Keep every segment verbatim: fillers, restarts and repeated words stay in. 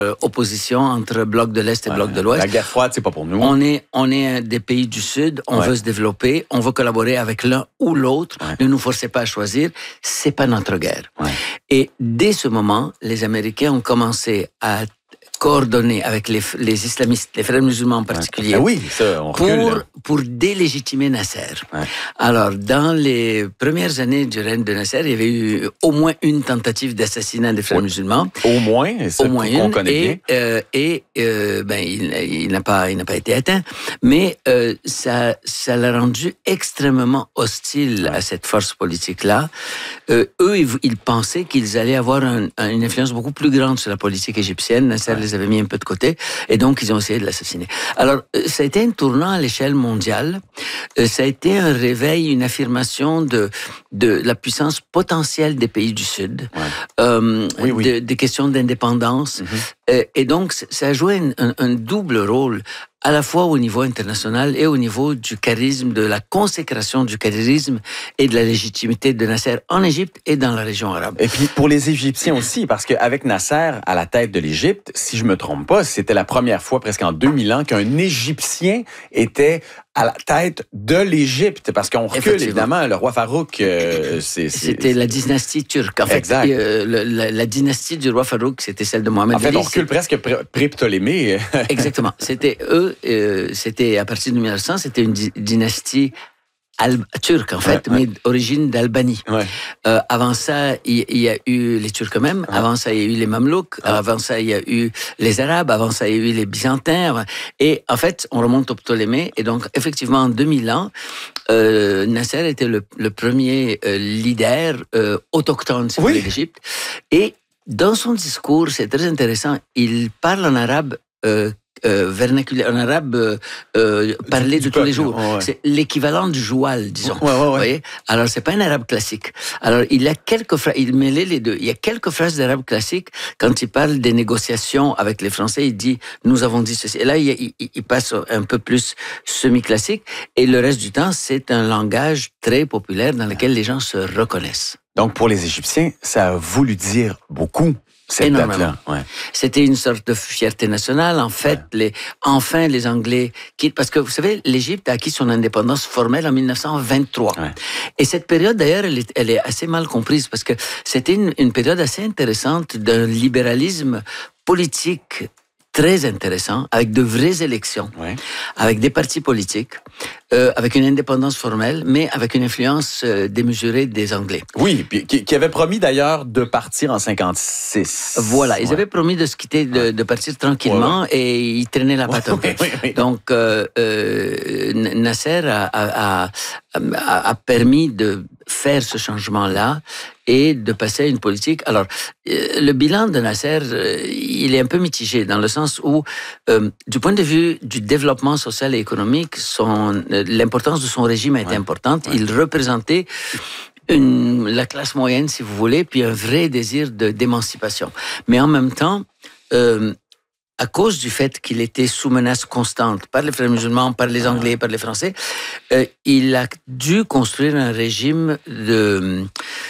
euh, opposition entre bloc de l'Est et ouais, bloc de l'Ouest. La guerre froide, c'est pas pour nous. On est, on est des pays du Sud, on ouais. veut se développer, on veut collaborer avec l'un ou l'autre. Ouais. Ne nous forcez pas à choisir, c'est pas notre guerre. Ouais. Et dès ce moment, les Américains ont commencé à coordonner avec les, les islamistes, les frères musulmans en particulier, ouais. Ah oui, ça, on recule, pour, là. pour délégitimer Nasser. Ouais. Alors, dans les premières années du règne de Nasser, il y avait eu au moins une tentative d'assassinat des frères ouais. musulmans. Au moins, c'est au moins qu'on une, connaît et, bien. Euh, et euh, ben, il, il n'a pas, il n'a pas été atteint, mais euh, ça, ça l'a rendu extrêmement hostile ouais. à cette force politique-là. Euh, eux, ils, ils pensaient qu'ils allaient avoir un, une influence beaucoup plus grande sur la politique égyptienne. Nasser ouais. les avait mis un peu de côté, et donc ils ont essayé de l'assassiner. Alors, ça a été un tournant à l'échelle mondiale. Ça a été un réveil, une affirmation de, de la puissance potentielle des pays du Sud, ouais. euh, oui, oui. De, des questions d'indépendance. Mm-hmm. Et donc, ça a joué un, un double rôle, à la fois au niveau international et au niveau du charisme, de la consécration du charisme et de la légitimité de Nasser en Égypte et dans la région arabe. Et puis pour les Égyptiens aussi, parce qu'avec Nasser à la tête de l'Égypte, si je me trompe pas, c'était la première fois presque en deux mille ans qu'un Égyptien était à la tête de l'Égypte, parce qu'on recule évidemment, le roi Farouk, euh, c'est, c'est... c'était la dynastie turque. En fait, euh, la, la, la dynastie du roi Farouk, c'était celle de Mohamed Ali. En fait, Ali, on recule presque pré-Ptolémée. Exactement. C'était eux, euh, c'était à partir de mille neuf cents, c'était une di- dynastie Al- turque, en fait, ouais, ouais. mais d'origine d'Albanie. Ouais. Euh, avant ça, il, il y a eu les Turcs eux-mêmes. Ouais. Avant ça, il y a eu les Mamelouks. Ouais. Avant ça, il y a eu les Arabes. Avant ça, il y a eu les Byzantins. Et en fait, on remonte au Ptolémée. Et donc, effectivement, en deux mille ans, euh, Nasser était le, le premier euh, leader euh, autochtone, si vous voulez, d'Égypte. Et dans son discours, c'est très intéressant, il parle en arabe euh, Euh, vernaculaire, en arabe, euh, euh, parlé de tous peuple, les jours. Oh, ouais. C'est l'équivalent du joual, disons. Ouais, ouais, ouais. Vous voyez? Alors, c'est pas un arabe classique. Alors, il y a quelques phrases, il mêlait les deux. Il y a quelques phrases d'arabe classique. Quand il parle des négociations avec les Français, il dit, nous avons dit ceci. Et là, il, il, il passe un peu plus semi-classique. Et le reste du temps, c'est un langage très populaire dans lequel les gens se reconnaissent. Donc, pour les Égyptiens, ça a voulu dire beaucoup. Cette date-là, ouais. C'était une sorte de fierté nationale. En fait, ouais. les, enfin, les Anglais quittent. Parce que, vous savez, l'Égypte a acquis son indépendance formelle en mille neuf cent vingt-trois. Ouais. Et cette période, d'ailleurs, elle est, elle est assez mal comprise parce que c'était une, une période assez intéressante d'un libéralisme politique très intéressant, avec de vraies élections, ouais. avec des partis politiques, euh, avec une indépendance formelle, mais avec une influence euh, démesurée des Anglais. Oui, puis qui, qui avait promis d'ailleurs de partir en cinquante-six. Voilà, ils ouais. avaient promis de se quitter, de, de partir tranquillement, ouais, ouais. et ils traînaient la patte un peu. Oui, oui. Donc, euh, euh, Nasser a, a, a, a permis de faire ce changement-là et de passer à une politique. Alors, euh, le bilan de Nasser, euh, il est un peu mitigé dans le sens où, euh, du point de vue du développement social et économique, son, euh, l'importance de son régime a été ouais. importante. Ouais. Il représentait une, la classe moyenne, si vous voulez, puis un vrai désir de, d'émancipation. Mais en même temps, euh, à cause du fait qu'il était sous menace constante par les frères musulmans, par les Anglais, par les Français, euh, il a dû construire un régime de,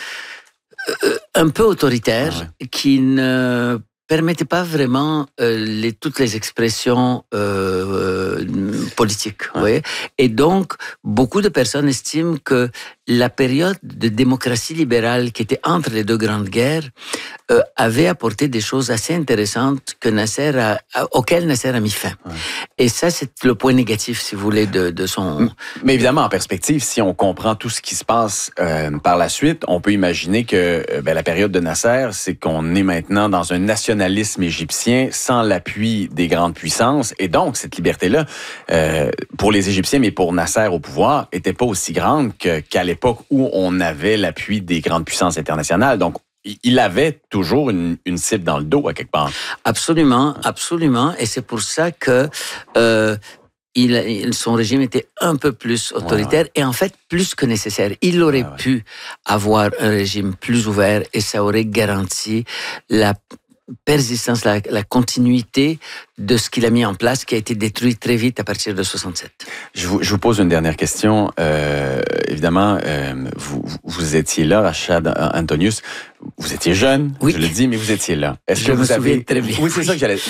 euh, un peu autoritaire ouais. qui ne permettait pas vraiment euh, les, toutes les expressions euh, euh, politiques. Ouais. Vous voyez? Et donc, beaucoup de personnes estiment que la période de démocratie libérale qui était entre les deux grandes guerres euh, avait apporté des choses assez intéressantes que Nasser a, a, auxquelles Nasser a mis fin. Ouais. Et ça, c'est le point négatif, si vous voulez, de, de son... Mais évidemment, en perspective, si on comprend tout ce qui se passe euh, par la suite, on peut imaginer que euh, ben, la période de Nasser, c'est qu'on est maintenant dans un nationalisme égyptien sans l'appui des grandes puissances. Et donc, cette liberté-là, euh, pour les Égyptiens, mais pour Nasser au pouvoir, était pas aussi grande que, qu'à l'époque où on avait l'appui des grandes puissances internationales. Donc, il avait toujours une, une cible dans le dos, à quelque part. Absolument, absolument. Et c'est pour ça que euh, il, il, son régime était un peu plus autoritaire ouais, ouais. et en fait plus que nécessaire. Il aurait ouais, ouais. pu avoir un régime plus ouvert et ça aurait garanti la persistance, la, la continuité de ce qu'il a mis en place, qui a été détruit très vite à partir de soixante-sept. Je vous, je vous pose une dernière question. Euh, évidemment, euh, vous, vous étiez là, Rachad Antonius. Vous étiez jeune, oui. je le dis, mais vous étiez là. Est-ce je que me vous souviens avez... très bien. Oui, c'est ça que j'allais.